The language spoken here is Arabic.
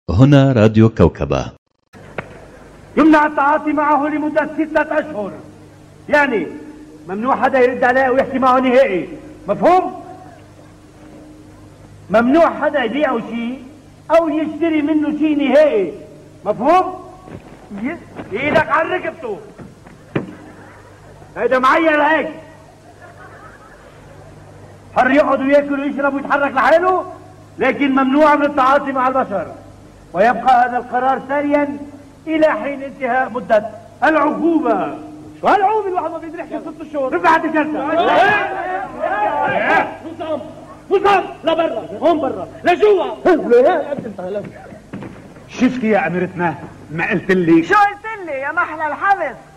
هنا راديو كوكبة. يمنع التعاطي معه لمدة 6 أشهر، يعني ممنوع حدا يرد عليه ويحكي معه نهائي، مفهوم؟ ممنوع حدا يبيعه شيء أو يشتري منه شيء نهائي، مفهوم؟ ايدك على رقبته، هيدا معين هيك، حر يقعد وياكل ويشرب ويتحرك لحاله، لكن ممنوع من التعاطي مع البشر، ويبقى هذا القرار ساريا إلى حين انتهاء مدة العقوبة. شو هالعقوبة الواحد ما بيقدر يحكي 6 شهور؟ رفعت الجلسة. مصعب لبرا، هون برا لجوا. شفتي يا أميرتنا ما قلت لي؟ شو قلت لي يا محلى الحبس؟